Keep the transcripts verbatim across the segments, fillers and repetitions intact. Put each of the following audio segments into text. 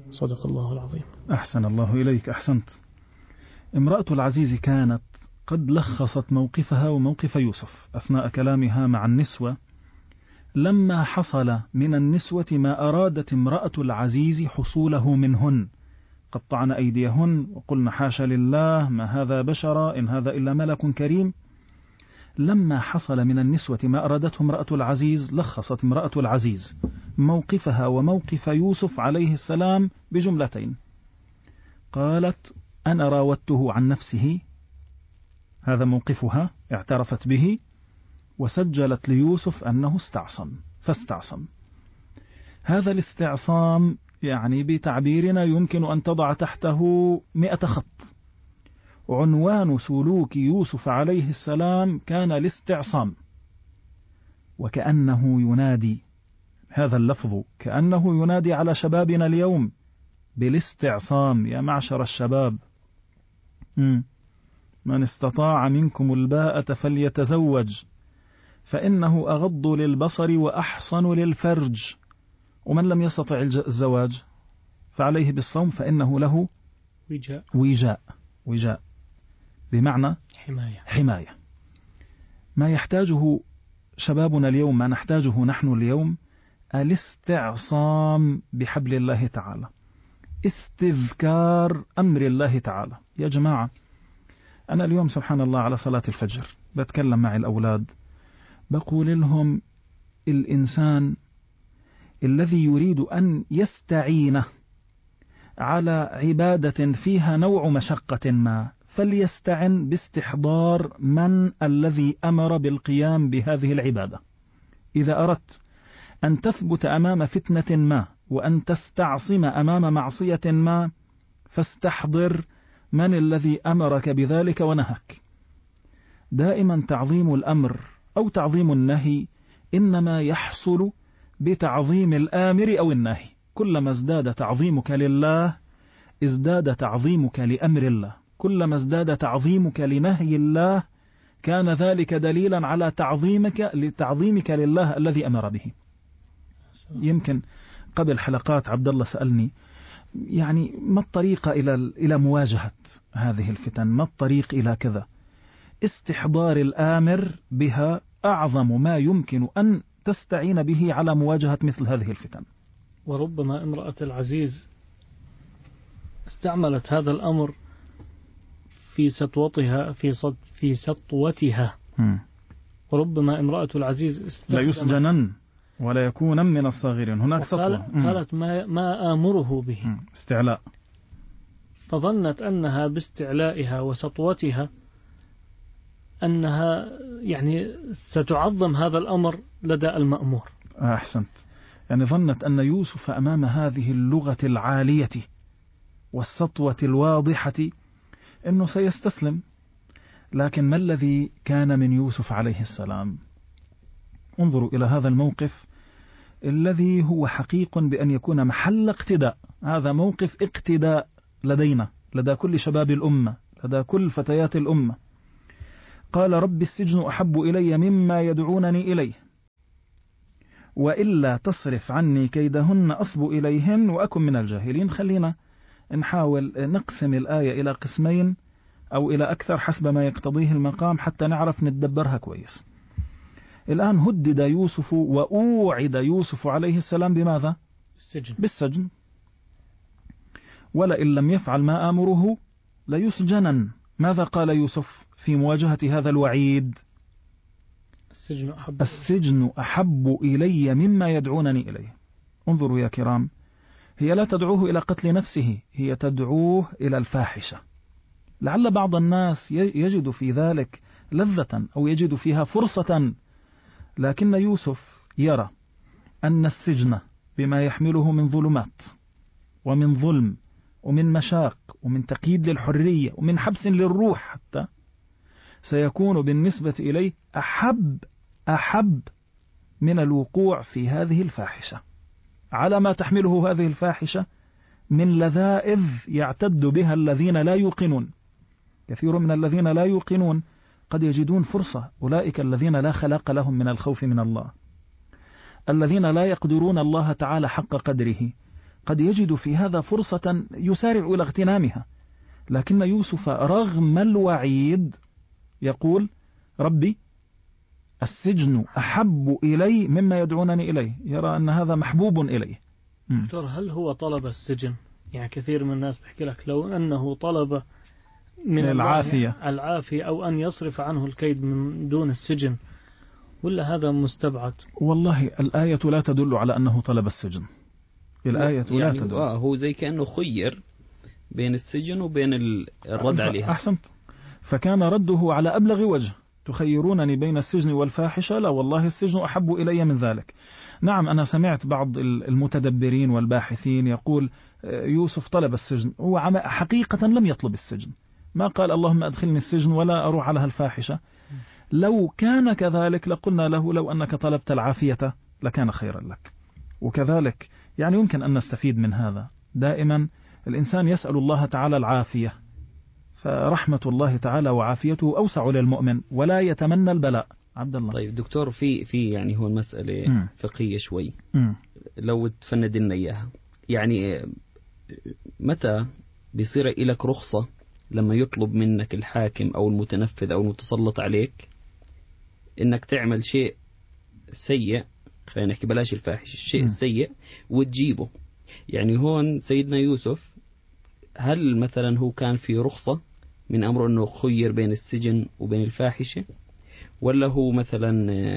صدق الله العظيم. أحسن الله إليك، أحسنت. امرأة العزيز كانت قد لخصت موقفها وموقف يوسف أثناء كلامها مع النسوة. لما حصل من النسوة ما أرادت امرأة العزيز حصوله منهن، قطعن أيديهن وقلن حاش لله ما هذا بشرا إن هذا إلا ملك كريم. لما حصل من النسوة ما أرادته امرأة العزيز، لخصت امرأة العزيز موقفها وموقف يوسف عليه السلام بجملتين. قالت: أنا راودته عن نفسه، هذا موقفها، اعترفت به، وسجلت ليوسف أنه استعصم فاستعصم. هذا الاستعصام يعني بتعبيرنا يمكن أن تضع تحته مئة خط. عنوان سلوك يوسف عليه السلام كان الاستعصام، وكأنه ينادي، هذا اللفظ كأنه ينادي على شبابنا اليوم بالاستعصام. يا معشر الشباب، من استطاع منكم الباءة فليتزوج فإنه أغض للبصر وأحصن للفرج، ومن لم يستطع الزواج فعليه بالصوم فإنه له وجاء وجاء وجاء بمعنى حماية. حماية. ما يحتاجه شبابنا اليوم، ما نحتاجه نحن اليوم، الاستعصام بحبل الله تعالى، استذكار أمر الله تعالى. يا جماعة، أنا اليوم سبحان الله على صلاة الفجر بتكلم مع الأولاد، بقول لهم الإنسان الذي يريد أن يستعين على عبادة فيها نوع مشقة ما، فليستعن باستحضار من الذي أمر بالقيام بهذه العبادة. إذا أردت أن تثبت أمام فتنة ما وأن تستعصم أمام معصية ما، فاستحضر من الذي أمرك بذلك ونهك. دائما تعظيم الأمر أو تعظيم النهي إنما يحصل بتعظيم الآمر أو النهي. كلما ازداد تعظيمك لله ازداد تعظيمك لأمر الله، كلما ازداد تعظيمك لنهي الله كان ذلك دليلا على تعظيمك لتعظيمك لله الذي أمر به. يمكن قبل حلقات عبد الله سألني يعني ما الطريقة إلى إلى مواجهة هذه الفتن، ما الطريق إلى كذا. استحضار الآمر بها أعظم ما يمكن أن تستعين به على مواجهة مثل هذه الفتن. وربما امرأة العزيز استعملت هذا الأمر في سطوتها في صد في سطوتها م. وربما امرأة العزيز لا يسجنن ولا يكون من الصاغرين. هناك سطوة قالت ما, ما آمره به م. استعلاء، فظنت أنها باستعلائها وسطوتها أنها يعني ستعظم هذا الأمر لدى المأمور. أحسنت، يعني ظنت أن يوسف أمام هذه اللغة العالية والسطوة الواضحة أنه سيستسلم. لكن ما الذي كان من يوسف عليه السلام؟ انظروا إلى هذا الموقف الذي هو حقيق بأن يكون محل اقتداء. هذا موقف اقتداء لدينا، لدى كل شباب الأمة، لدى كل فتيات الأمة. قال: رب السجن أحب إلي مما يدعونني إليه وإلا تصرف عني كيدهن أصب إليهن وأكن من الجاهلين. خلينا نحاول نقسم الآية إلى قسمين أو إلى أكثر حسب ما يقتضيه المقام حتى نعرف نتدبرها كويس. الآن هدد يوسف وأوعد يوسف عليه السلام بماذا؟ السجن. بالسجن. ولئن لم يفعل ما آمره ليسجنن. ماذا قال يوسف في مواجهة هذا الوعيد؟ السجن أحب, السجن أحب إلي مما يدعونني إليه. انظروا يا كرام، هي لا تدعوه إلى قتل نفسه، هي تدعوه إلى الفاحشة. لعل بعض الناس يجد في ذلك لذة أو يجد فيها فرصة، لكن يوسف يرى أن السجن بما يحمله من ظلمات ومن ظلم ومن مشاق ومن تقييد للحرية ومن حبس للروح حتى، سيكون بالنسبة إليه أحب أحب من الوقوع في هذه الفاحشة، على ما تحمله هذه الفاحشة من لذائذ يعتد بها الذين لا يوقنون. كثير من الذين لا يوقنون قد يجدون فرصة، أولئك الذين لا خلاق لهم من الخوف من الله، الذين لا يقدرون الله تعالى حق قدره، قد يجد في هذا فرصة يسارع إلى اغتنامها، لكن يوسف رغم الوعيد يقول ربي السجن أحب إلي مما يدعونني إليه، يرى أن هذا محبوب إليه. دكتور، هل هو طلب السجن؟ يعني كثير من الناس بيحكي لك لو أنه طلب من العافية العافية أو أن يصرف عنه الكيد من دون السجن، ولا هذا مستبعد؟ والله الآية لا تدل على أنه طلب السجن، الآية يعني لا تدل. آه هو زي كأنه خير بين السجن وبين الرد عليها. أحسنت. فكان رده على أبلغ وجه، تخيرونني بين السجن والفاحشة، لا والله السجن أحب إلي من ذلك. نعم أنا سمعت بعض المتدبرين والباحثين يقول يوسف طلب السجن، هو حقيقة لم يطلب السجن، ما قال اللهم أدخلني السجن ولا أروح على الفاحشة. لو كان كذلك لقلنا له لو أنك طلبت العافية لكان خيرا لك. وكذلك يعني يمكن أن نستفيد من هذا، دائما الإنسان يسأل الله تعالى العافية، فرحمة الله تعالى وعافيته أوسع للمؤمن ولا يتمنى البلاء. عبد الله. طيب دكتور، في في يعني هو المسألة م. فقهية شوي م. لو تفند لنا إياها، يعني متى بيصير لك رخصة لما يطلب منك الحاكم أو المتنفذ أو المتسلط عليك إنك تعمل شيء سيء، خلينا نحكي بلاش الفاحش، الشيء م. السيء وتجيبه. يعني هون سيدنا يوسف هل مثلا هو كان في رخصة من أمره أنه خير بين السجن وبين الفاحشة، ولا هو مثلا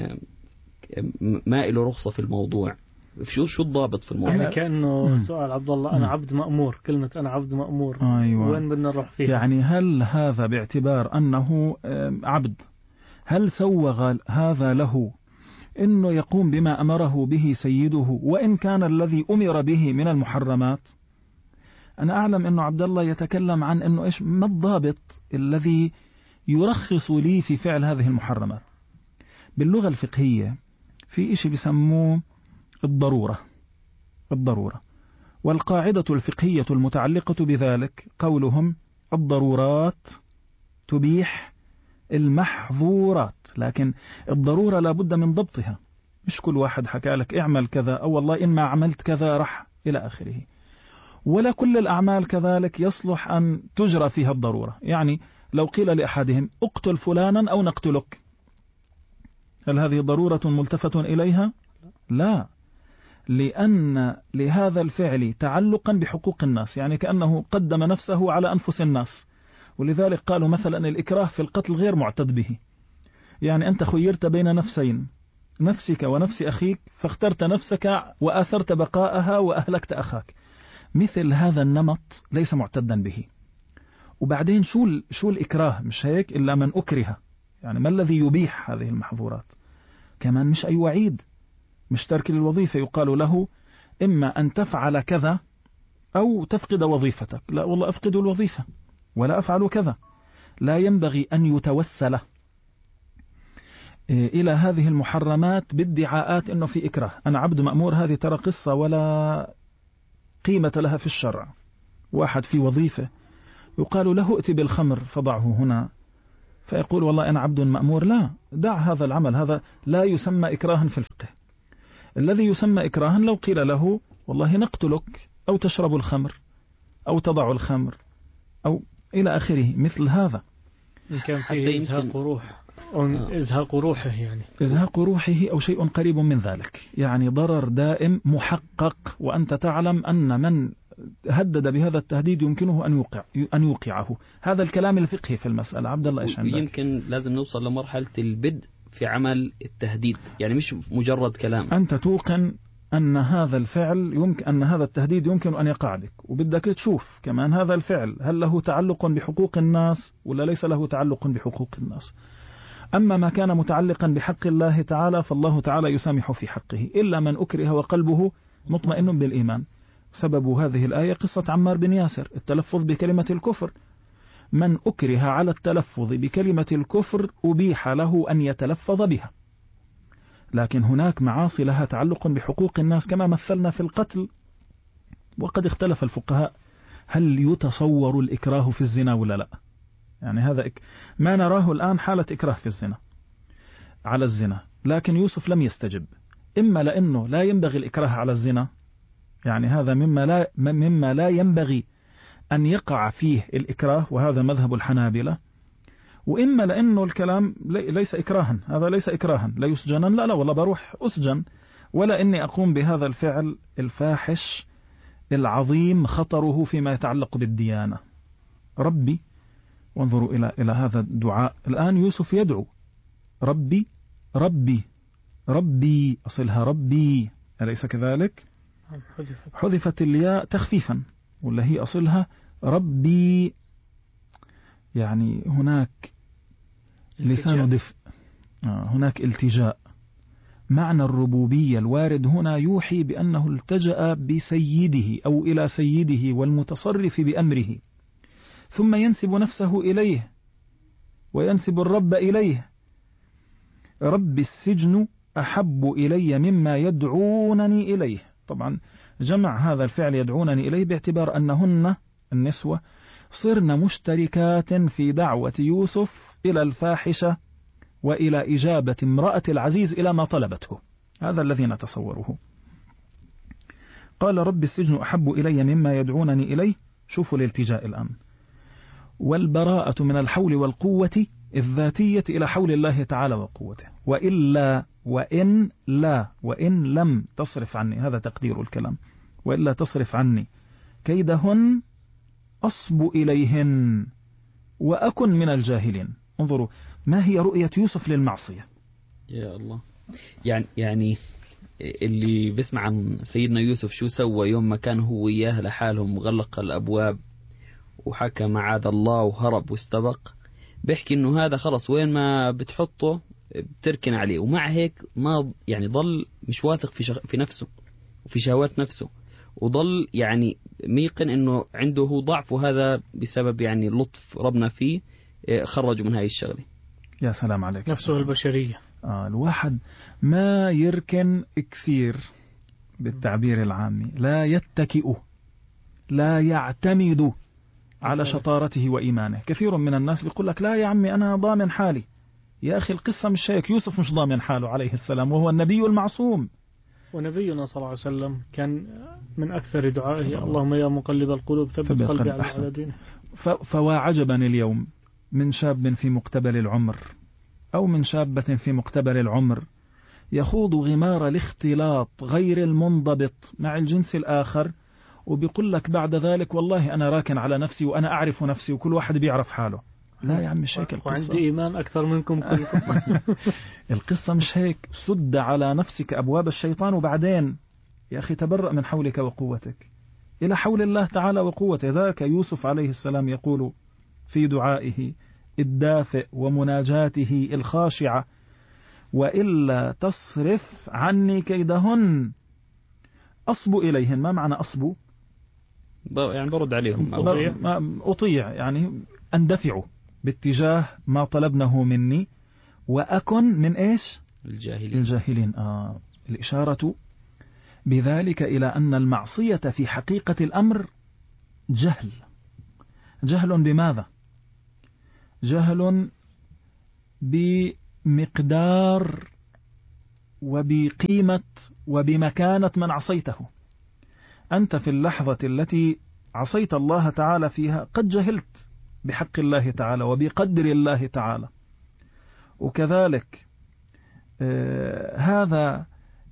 ما له رخصة في الموضوع؟ شو شو الضابط في الموضوع؟ يعني كأنه م. سؤال عبد الله، أنا م. عبد مأمور، كلمة أنا عبد مأمور أيوة. وين بدنا نروح فيها؟ يعني هل هذا باعتبار أنه عبد، هل سوغ هذا له إنه يقوم بما أمره به سيده وإن كان الذي أمر به من المحرمات؟ أنا أعلم أنه عبد الله يتكلم عن أنه إيش ما الضابط الذي يرخص لي في فعل هذه المحرمات. باللغة الفقهية في إشي بسموه الضرورة، الضرورة والقاعدة الفقهية المتعلقة بذلك قولهم الضرورات تبيح المحظورات، لكن الضرورة لابد من ضبطها، مش كل واحد حكى لك اعمل كذا أو والله إن ما عملت كذا رح إلى آخره. ولا كل الأعمال كذلك يصلح أن تجرى فيها الضرورة. يعني لو قيل لأحدهم اقتل فلانا أو نقتلك، هل هذه ضرورة ملتفت إليها؟ لا، لأن لهذا الفعل تعلقا بحقوق الناس، يعني كأنه قدم نفسه على أنفس الناس، ولذلك قالوا مثلا الإكراه في القتل غير معتد به. يعني أنت خيرت بين نفسين، نفسك ونفس أخيك، فاخترت نفسك وآثرت بقاءها وأهلكت أخاك، مثل هذا النمط ليس معتدا به. وبعدين شو شو الإكراه؟ مش هيك إلا من أكره، يعني ما الذي يبيح هذه المحظورات؟ كمان مش أي وعيد، مش ترك للوظيفة يقال له إما أن تفعل كذا أو تفقد وظيفتك، لا والله أفقد الوظيفة ولا أفعل كذا. لا ينبغي أن يتوسل إلى هذه المحرمات بادعاءات أنه في إكراه. أنا عبد مأمور، هذه ترى قصة ولا قيمة لها في الشرع. واحد في وظيفة يقال له ائت بالخمر فضعه هنا، فيقول والله أنا عبد مأمور، لا، دع هذا العمل، هذا لا يسمى إكراها في الفقه. الذي يسمى إكراها لو قيل له والله نقتلك أو تشرب الخمر أو تضع الخمر أو إلى آخره، مثل هذا. إن كان فيه إزهاق روح أو إزهاق روحه، يعني إزهاق روحه أو شيء قريب من ذلك، يعني ضرر دائم محقق، وأنت تعلم أن من هدد بهذا التهديد يمكنه أن يوقع أن يوقعه. هذا الكلام الفقهي في المسألة. عبد الله إيش عندك؟ يمكن لازم نوصل لمرحلة البدء في عمل التهديد، يعني مش مجرد كلام. أنت توقن أن هذا الفعل يمكن أن هذا التهديد يمكن أن يقع بك، وبدك تشوف كمان هذا الفعل هل له تعلق بحقوق الناس ولا ليس له تعلق بحقوق الناس. أما ما كان متعلقا بحق الله تعالى فالله تعالى يسامح في حقه إلا من أكره وقلبه مطمئن بالإيمان. سبب هذه الآية قصة عمار بن ياسر، التلفظ بكلمة الكفر. من أكره على التلفظ بكلمة الكفر أبيح له أن يتلفظ بها. لكن هناك معاصي لها تعلق بحقوق الناس كما مثلنا في القتل، وقد اختلف الفقهاء هل يتصور الإكراه في الزنا ولا لا. يعني هذا ما نراه الآن حالة إكراه في الزنا على الزنا، لكن يوسف لم يستجب، إما لأنه لا ينبغي الإكراه على الزنا يعني هذا مما لا, مما لا ينبغي أن يقع فيه الإكراه، وهذا مذهب الحنابلة. وإما لأنه الكلام ليس إكراها، هذا ليس إكراها، لا يسجنا، لا لا والله بروح أسجن، ولا إني أقوم بهذا الفعل الفاحش العظيم خطره فيما يتعلق بالديانة. ربي، وانظروا إلى إلى هذا الدعاء الآن، يوسف يدعو ربي ربي ربي، أصلها ربي، أليس كذلك؟ حذفت الياء تخفيفا، ولا هي أصلها ربي، يعني هناك لسان دفء، هناك التجاء. معنى الربوبية الوارد هنا يوحي بأنه التجأ بسيده أو إلى سيده والمتصرف بأمره، ثم ينسب نفسه إليه وينسب الرب إليه. رب السجن أحب إلي مما يدعونني إليه. طبعا جمع هذا الفعل يدعونني إليه باعتبار أنهن النسوة صرن مشتركات في دعوة يوسف إلى الفاحشة وإلى إجابة امرأة العزيز إلى ما طلبته، هذا الذي نتصوره. قال رب السجن أحب إلي مما يدعونني إليه، شوفوا الالتجاء الآن. والبراءة من الحول والقوة الذاتية إلى حول الله تعالى وقوته. وإلا وإن لا وإن لم تصرف عني، هذا تقدير الكلام، وإلا تصرف عني كيدهن أصب إليهن وأكن من الجاهلين. انظروا ما هي رؤية يوسف للمعصية. يا الله، يعني يعني اللي بسمع عن سيدنا يوسف شو سوى يوم ما كان هو وياه لحالهم وغلق الأبواب وحكى معاذ الله وهرب واستبق، بيحكي إنه هذا خلص وين ما بتحطه بتركن عليه، ومع هيك ما يعني ضل مش واثق في, في نفسه وفي شهوات نفسه، وضل يعني ميقن إنه عنده هو ضعف، وهذا بسبب يعني لطف ربنا فيه خرجوا من هاي الشغلة. يا سلام عليك. نفسه البشرية. آه الواحد ما يركن كثير بالتعبير العامي، لا يتكئ، لا يعتمد على شطارته وإيمانه. كثير من الناس بيقول لك لا يا عمي أنا ضامن حالي. يا أخي القصة مش هيك، يوسف مش ضامن حاله عليه السلام، وهو النبي المعصوم. ونبينا صلى الله عليه وسلم كان من أكثر دعائه اللهم يا مقلب القلوب ثبت قلبي على دينك. فوا عجبا اليوم من شاب في مقتبل العمر أو من شابة في مقتبل العمر يخوض غمار الاختلاط غير المنضبط مع الجنس الآخر، وبيقول لك بعد ذلك والله أنا راكن على نفسي وأنا أعرف نفسي وكل واحد بيعرف حاله. لا يا عم مش هيك القصة. وعندي إيمان أكثر منكم كلكم. القصة مش هيك. سد على نفسك أبواب الشيطان، وبعدين يا أخي تبرأ من حولك وقوتك إلى حول الله تعالى وقوته. ذاك يوسف عليه السلام يقول في دعائه الدافئ ومناجاته الخاشعة وإلا تصرف عني كيدهن أصب إليهن. ما معنى أصب؟ يعني برد عليهم، أطيع, أطيع يعني أندفع باتجاه ما طلبنه مني، وأكن من إيش؟ الجاهلين. الجاهلين. آه. الإشارة بذلك إلى أن المعصية في حقيقة الأمر جهل. جهل بماذا؟ جهل بمقدار وبقيمة وبمكانة من عصيته. أنت في اللحظة التي عصيت الله تعالى فيها قد جهلت بحق الله تعالى وبقدر الله تعالى. وكذلك آه هذا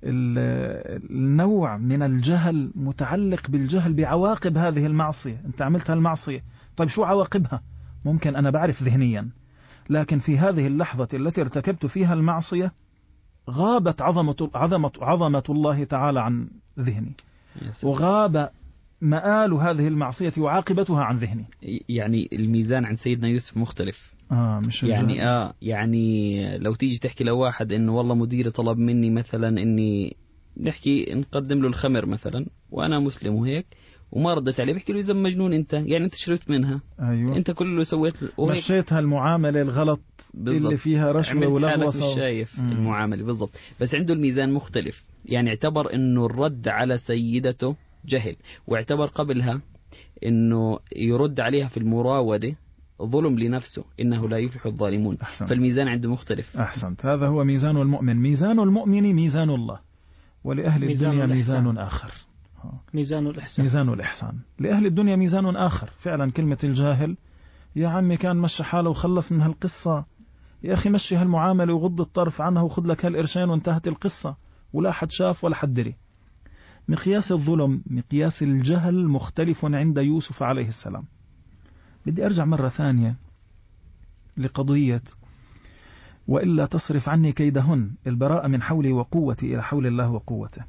النوع من الجهل متعلق بالجهل بعواقب هذه المعصية. أنت عملت المعصية، طيب شو عواقبها؟ ممكن أنا بعرف ذهنيا، لكن في هذه اللحظة التي ارتكبت فيها المعصية غابت عظمة, عظمة, عظمة الله تعالى عن ذهني، وغاب مآل هذه المعصية وعاقبتها عن ذهني. يعني الميزان عند سيدنا يوسف مختلف. آه مش يعني آه يعني لو تيجي تحكي لواحد إنه والله مديري طلب مني مثلا إني نحكي نقدم له الخمر مثلا وأنا مسلم وهيك وما ردت عليه، بحكي له إذا مجنون أنت، يعني أنت شربت منها. أيوة. أنت كل اللي سويت مشيت هالمعاملة الغلط بالضبط. اللي فيها رشوة ولغوصة مش شايف مم. المعاملة بالضبط. بس عنده الميزان مختلف، يعني اعتبر إنه الرد على سيدته جهل، واعتبر قبلها إنه يرد عليها في المراودة ظلم لنفسه، إنه لا يفلح الظالمون. أحسنت. فالميزان عنده مختلف. أحسنت. هذا هو ميزان المؤمن. ميزان المؤمن ميزان الله، ولأهل ميزان الدنيا ميزان آخر. ميزان الإحسان. ميزان الإحسان. لأهل الدنيا ميزان آخر. فعلا كلمة الجاهل يا عمي كان مشي حاله وخلص من هالقصة، يا أخي مشي هالمعاملة وغض الطرف عنها وخذ لك هالقرشين وانتهت القصة، ولا حد شاف ولا حد دري. مقياس الظلم، مقياس الجهل مختلف عند يوسف عليه السلام. بدي أرجع مرة ثانية لقضية وإلا تصرف عني كيدهن، البراءة من حولي وقوتي إلى حول الله وقوته.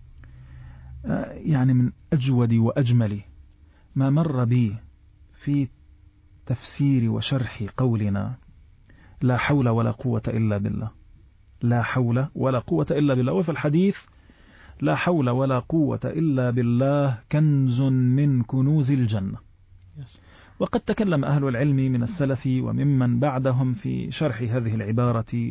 يعني من أجود وأجمل ما مر بي في تفسير وشرح قولنا لا حول ولا قوة إلا بالله، لا حول ولا قوة إلا بالله. وفي الحديث لا حول ولا قوة إلا بالله كنز من كنوز الجنة. وقد تكلم أهل العلم من السلف وممن بعدهم في شرح هذه العبارة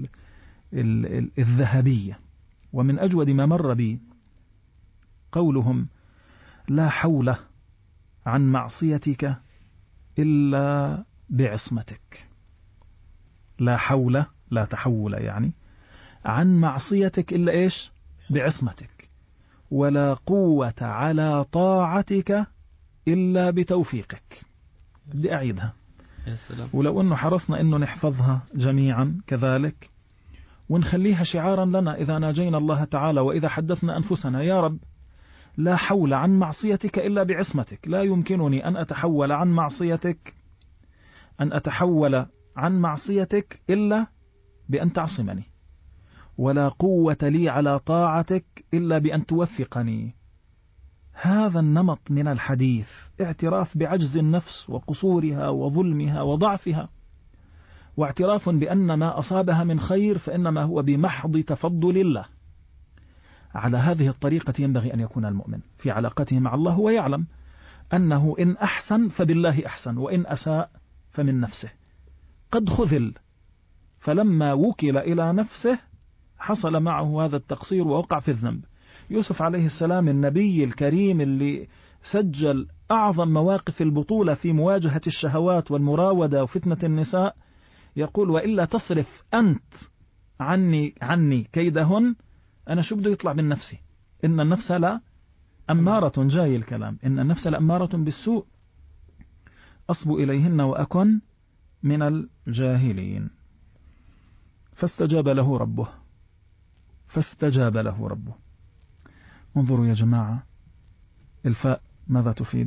الذهبية. ومن أجود ما مر بي قولهم لا حول عن معصيتك إلا بعصمتك. لا حول، لا تحول يعني، عن معصيتك إلا إيش؟ بعصمتك. ولا قوة على طاعتك إلا بتوفيقك. بدي أعيدها. يا سلام. ولو أنه حرصنا أنه نحفظها جميعا كذلك ونخليها شعارا لنا إذا ناجينا الله تعالى وإذا حدثنا أنفسنا يا رب لا حول عن معصيتك إلا بعصمتك. لا يمكنني أن أتحول عن معصيتك أن أتحول عن معصيتك إلا بأن تعصمني، ولا قوة لي على طاعتك إلا بأن توفقني. هذا النمط من الحديث اعتراف بعجز النفس وقصورها وظلمها وضعفها، واعتراف بأن ما أصابها من خير فإنما هو بمحض تفضل الله. على هذه الطريقة ينبغي أن يكون المؤمن في علاقته مع الله، ويعلم أنه إن أحسن فبالله أحسن، وإن أساء فمن نفسه. قد خذل، فلما وكل إلى نفسه حصل معه هذا التقصير ووقع في الذنب. يوسف عليه السلام النبي الكريم اللي سجل أعظم مواقف البطولة في مواجهة الشهوات والمراودة وفتنة النساء يقول وإلا تصرف أنت عني عني كيدهن، أنا شو بده يطلع من نفسي؟ إن النفس لا أمارة، جاي الكلام، إن النفس لأمارة بالسوء، أصب إليهن وأكن من الجاهلين. فاستجاب له ربه فاستجاب له ربه. انظروا يا جماعة، الفاء ماذا تفيد؟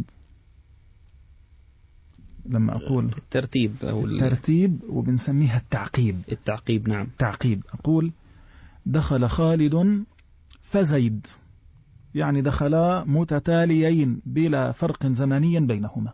لما أقول الترتيب أو الترتيب، وبنسميها التعقيب. التعقيب نعم. تعقيب. أقول دخل خالد فزيد، يعني دخلا متتاليين بلا فرق زمني بينهما.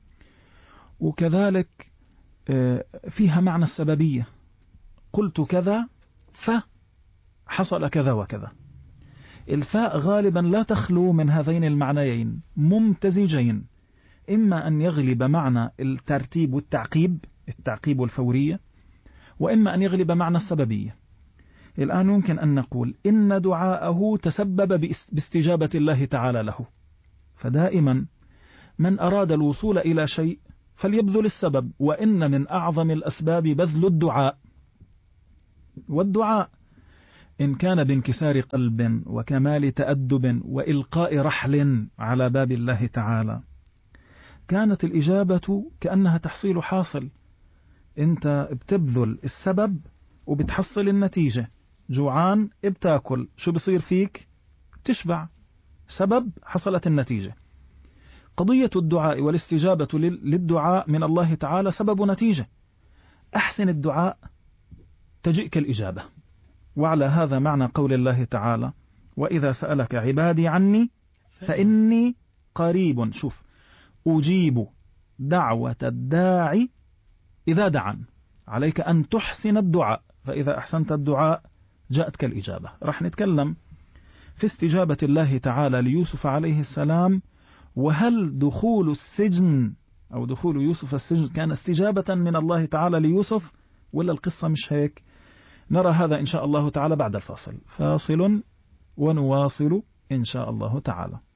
وكذلك فيها معنى السببية، قلت كذا فحصل كذا وكذا. الفاء غالبا لا تخلو من هذين المعنيين ممتزجين، إما أن يغلب معنى الترتيب والتعقيب، التعقيب والفورية، وإما أن يغلب معنى السببية. الآن يمكن أن نقول إن دعاءه تسبب باستجابة الله تعالى له. فدائما من أراد الوصول إلى شيء فليبذل السبب، وإن من أعظم الأسباب بذل الدعاء. والدعاء إن كان بانكسار قلب وكمال تأدب وإلقاء رحل على باب الله تعالى كانت الإجابة كأنها تحصيل حاصل. أنت بتبذل السبب وبتحصل النتيجة. جوعان بتاكل، شو بصير فيك؟ تشبع. سبب، حصلت النتيجة. قضية الدعاء والاستجابة للدعاء من الله تعالى سبب نتيجة. أحسن الدعاء تجئك الإجابة. وعلى هذا معنى قول الله تعالى وإذا سألك عبادي عني فإني قريب. شوف، أجيب دعوة الداعي إذا دعان. عليك أن تحسن الدعاء، فإذا أحسنت الدعاء جاءتك الإجابة. رح نتكلم في استجابة الله تعالى ليوسف عليه السلام، وهل دخول السجن أو دخول يوسف السجن كان استجابة من الله تعالى ليوسف ولا القصة مش هيك؟ نرى هذا إن شاء الله تعالى بعد الفاصل. فاصل ونواصل إن شاء الله تعالى.